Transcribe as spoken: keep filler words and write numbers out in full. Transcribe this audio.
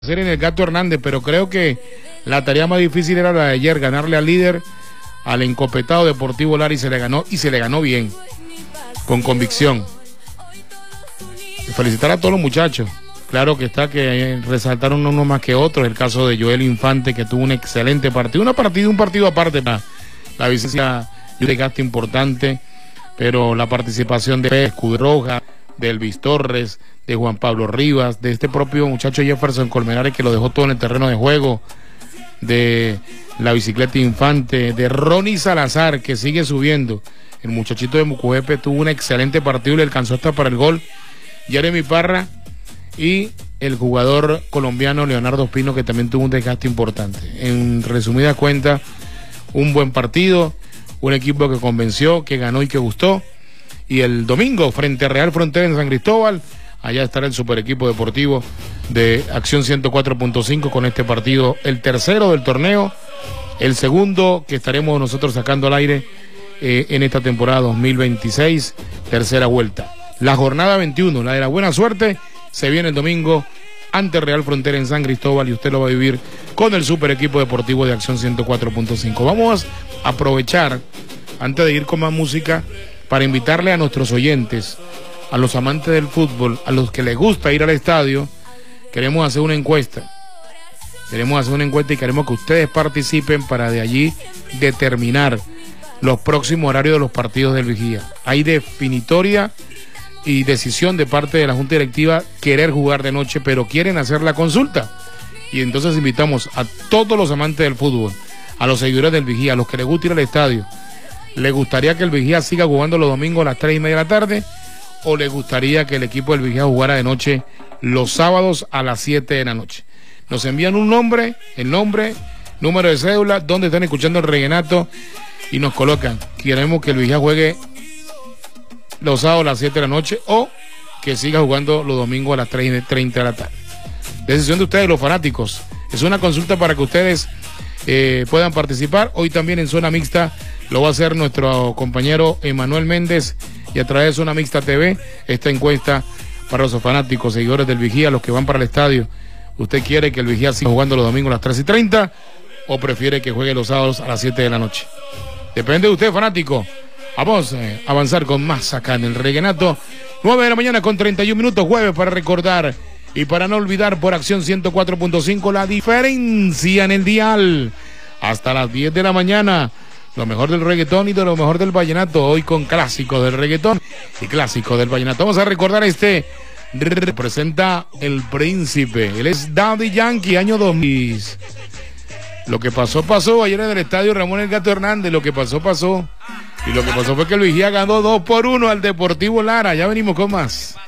hacer en el Gato Hernández, pero creo que la tarea más difícil era la de ayer, ganarle al líder, al encopetado Deportivo Lara, y se le ganó, y se le ganó bien, con convicción. Felicitar a todos los muchachos. Claro que está que resaltaron uno más que otros, el caso de Joel Infante, que tuvo un excelente partido, una partida, un partido aparte, la, la vicencia de un desgaste importante, pero la participación de Escudroja, de Elvis Torres, de Juan Pablo Rivas, de este propio muchacho Jefferson Colmenares, que lo dejó todo en el terreno de juego, de la bicicleta Infante, de Ronnie Salazar, que sigue subiendo. El muchachito de Mucujepe tuvo un excelente partido y le alcanzó hasta para el gol. Jeremy Parra y el jugador colombiano Leonardo Espino, que también tuvo un desgaste importante. En resumidas cuentas, un buen partido, un equipo que convenció, que ganó y que gustó. Y el domingo, frente a Real Frontera en San Cristóbal, allá estará el super equipo deportivo de Acción ciento cuatro punto cinco con este partido, el tercero del torneo, el segundo que estaremos nosotros sacando al aire eh, en esta temporada dos mil veintiséis, tercera vuelta. La jornada veintiuno, la de la buena suerte, se viene el domingo ante Real Frontera en San Cristóbal, y usted lo va a vivir con el super equipo deportivo de Acción ciento cuatro punto cinco. Vamos a aprovechar, antes de ir con más música, para invitarle a nuestros oyentes, a los amantes del fútbol, a los que les gusta ir al estadio. Queremos hacer una encuesta. Queremos hacer una encuesta y queremos que ustedes participen para de allí determinar los próximos horarios de los partidos del Vigía. Hay definitoria y decisión de parte de la Junta Directiva querer jugar de noche, pero quieren hacer la consulta. Y entonces invitamos a todos los amantes del fútbol, a los seguidores del Vigía, a los que les gusta ir al estadio. ¿Les gustaría que el Vigía siga jugando los domingos a las tres y media de la tarde? ¿O les gustaría que el equipo del Vigía jugara de noche los sábados a las siete de la noche? Nos envían un nombre, el nombre, número de cédula, donde están escuchando el Reguenato, y nos colocan: queremos que el Vigía juegue los sábados a las siete de la noche, o que siga jugando los domingos a las tres y treinta de la tarde. Decisión de ustedes, los fanáticos. Es una consulta para que ustedes eh, puedan participar. Hoy también en Zona Mixta lo va a hacer nuestro compañero Emanuel Méndez, y a través de Zona Mixta T V, esta encuesta para los fanáticos, seguidores del Vigía, los que van para el estadio. ¿Usted quiere que el Vigía siga jugando los domingos a las tres y treinta, o prefiere que juegue los sábados a las siete de la noche? Depende de usted, fanático. Vamos a avanzar con más acá en el Reguenato. nueve de la mañana con treinta y un minutos, jueves, para recordar y para no olvidar por Acción ciento cuatro punto cinco la diferencia en el dial. Hasta las diez de la mañana. Lo mejor del reggaetón y de lo mejor del vallenato, hoy con clásicos del reggaetón y clásicos del vallenato. Vamos a recordar este, representa El Príncipe, él es Daddy Yankee, año dos mil. Lo que pasó, pasó, ayer en el estadio Ramón El Gato Hernández, lo que pasó, pasó, y lo que pasó fue que el Vigía ganó dos por uno al Deportivo Lara. Ya venimos con más.